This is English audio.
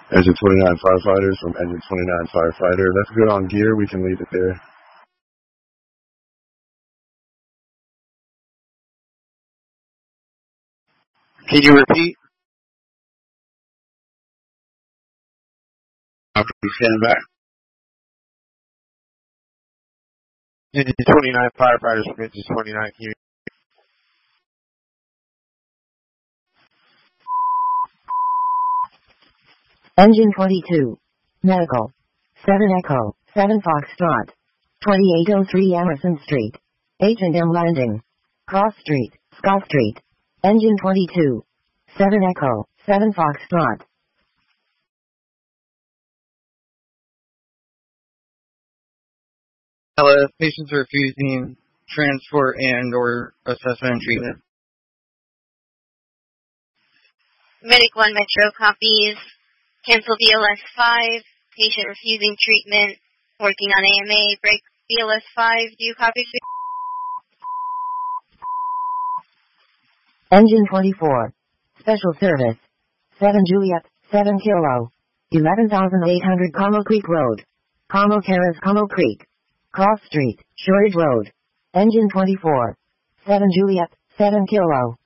Engine 29 firefighters from Engine 29 firefighter. That's good on gear. We can leave it there. Can you repeat? Okay, stand back. Engine 29 firefighters from Engine 29. Can you... Engine 22. Medical. 7 Echo, 7 Foxtrot. 2803 Emerson Street. H&M Landing. Cross Street, Scott Street. Engine 22. 7 Echo, 7 Foxtrot. Patients are refusing transport and or assessment and treatment. Medic 1 Metro copies. Cancel BLS 5. Patient refusing treatment. Working on AMA. Break BLS 5. Do you copy? Engine 24. Special service. 7 Juliet, 7 Kilo. 11,800 Como Creek Road. Como Terrace, Como Creek. Cross Street, Shortage Road. Engine 24. 7 Juliet, 7 Kilo.